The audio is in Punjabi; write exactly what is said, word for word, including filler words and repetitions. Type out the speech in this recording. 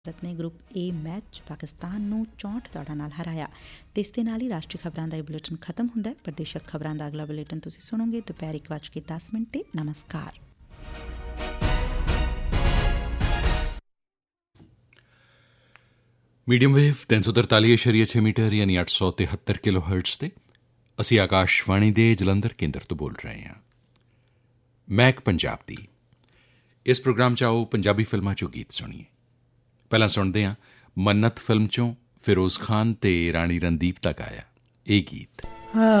ਭਾਰਤ ਨੇ ਗਰੁੱਪ ਏ ਮੈਚ 'ਚ ਪਾਕਿਸਤਾਨ ਨੂੰ ਚੌਂਹਠ ਦੌੜਾਂ ਨਾਲ ਹਰਾਇਆ। ਤੇ ਇਸ ਦੇ ਨਾਲ ਹੀ ਰਾਸ਼ਟਰੀ ਖਬਰਾਂ ਦਾ ਇਹ ਬੁਲੇਟਿਨ ਖਤਮ ਹੁੰਦਾ ਹੈ। ਪ੍ਰਦੇਸ਼ਕ ਖਬਰਾਂ ਦਾ ਅਗਲਾ ਬੁਲੇਟਿਨ ਤੁਸੀਂ ਸੁਣੋਗੇ ਦੁਪਹਿਰ ਇੱਕ ਵੱਜ ਕੇ ਦਸ ਮਿੰਟ ਤੇ। ਨਮਸਕਾਰ। ਮੀਡੀਅਮ ਵੇਵ ਤਿੰਨ ਸੌ ਤਰਤਾਲੀ ਇਸ਼ਾਰੀਆ ਛੇ ਮੀਟਰ ਯਾਨੀ ਅੱਠ ਸੌ ਤਿਹੱਤਰ ਕਿਲੋ ਹਰਟਜ਼ 'ਤੇ ਅਸੀਂ ਆਕਾਸ਼ਵਾਣੀ ਦੇ ਜਲੰਧਰ ਕੇਂਦਰ ਤੋਂ ਬੋਲ ਰਹੇ ਹਾਂ। ਮਹਿਕ ਪੰਜਾਬ ਦੀ ਇਸ ਪ੍ਰੋਗਰਾਮ 'ਚ ਆਓ ਪੰਜਾਬੀ ਫਿਲਮਾਂ 'ਚੋਂ ਗੀਤ ਸੁਣੀਏ। ਪਹਿਲਾਂ ਸੁਣਦੇ ਹਾਂ ਮੰਨਤ ਫਿਲਮ 'ਚੋਂ ਫਿਰੋਜ਼ ਖਾਨ ਅਤੇ ਰਾਣੀ ਰਣਦੀਪ ਦਾ ਗਾਇਆ ਇਹ ਗੀਤ।